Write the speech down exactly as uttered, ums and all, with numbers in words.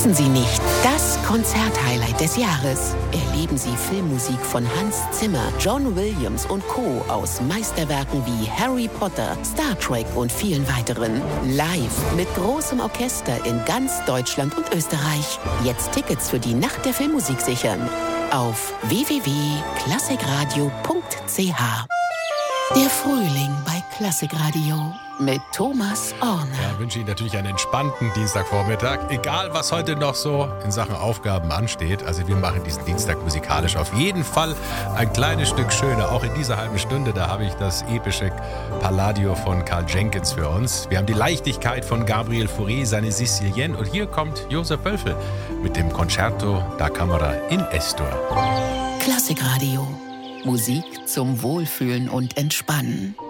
Verpassen Sie nicht das Konzerthighlight des Jahres. Erleben Sie Filmmusik von Hans Zimmer, John Williams und Co. aus Meisterwerken wie Harry Potter, Star Trek und vielen weiteren. Live mit großem Orchester in ganz Deutschland und Österreich. Jetzt Tickets für die Nacht der Filmmusik sichern. Auf w w w punkt klassikradio punkt c h. Der Frühling bei Klassikradio mit Thomas Orner. Ja, wünsche Ihnen natürlich einen entspannten Dienstagvormittag. Egal, was heute noch so in Sachen Aufgaben ansteht. Also wir machen diesen Dienstag musikalisch auf jeden Fall ein kleines Stück schöner. Auch in dieser halben Stunde, da habe ich das epische Palladio von Karl Jenkins für uns. Wir haben die Leichtigkeit von Gabriel Fauré, seine Sicilienne. Und hier kommt Josef Wölfel mit dem Concerto da Camera in Es-Dur. Klassikradio. Musik zum Wohlfühlen und Entspannen.